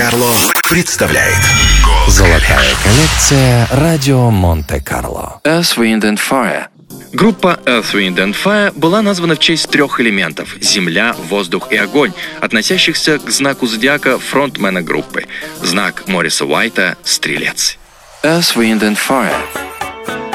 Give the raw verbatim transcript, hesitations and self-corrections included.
Монте-Карло представляет Золотая коллекция радио Монте-Карло. Earth, Wind and Fire. Группа Earth, Wind and Fire была названа в честь трех элементов – земля, воздух и огонь, относящихся к знаку зодиака фронтмена группы. Знак Морриса Уайта – стрелец. Earth, Wind and Fire.